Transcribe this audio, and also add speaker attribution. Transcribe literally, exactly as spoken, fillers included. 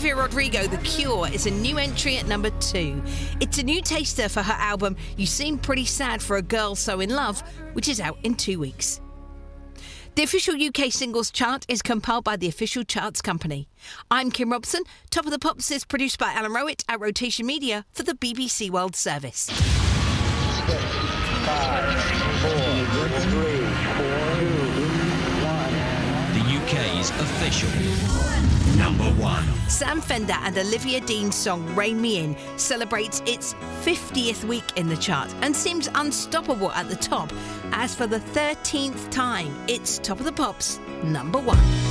Speaker 1: Olivia Rodrigo, The Cure, is a new entry at number two. It's a new taster for her album You Seem Pretty Sad for a Girl So In Love, which is out in two weeks. The official U K singles chart is compiled by the Official Charts Company. I'm Kim Robson. Top of the Pops is produced by Alan Rowett at Rotation Media for the B B C World Service.
Speaker 2: Six, five, four, three, two, one.
Speaker 3: The U K's official number one.
Speaker 1: Sam Fender and Olivia Dean's song Rein Me In celebrates its fiftieth week in the chart and seems unstoppable at the top, as for the thirteenth time it's Top of the Pops number one.